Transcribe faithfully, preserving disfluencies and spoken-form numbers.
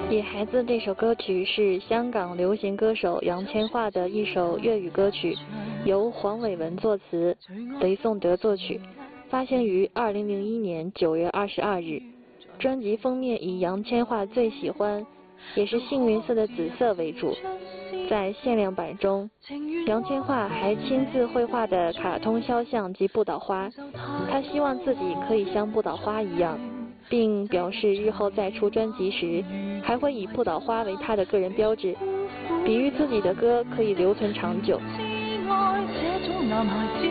野孩子这首歌曲是香港流行歌手杨千嬅的一首粤语歌曲，由黄伟文作词，雷颂德作曲，发行于二零零一年九月二十二日。专辑封面以杨千嬅最喜欢也是幸运色的紫色为主。在限量版中，杨千嬅还亲自绘画的卡通肖像及不倒花，她希望自己可以像不倒花一样，并表示日后再出专辑时还会以不倒花为她的个人标志，比喻自己的歌可以留存长久。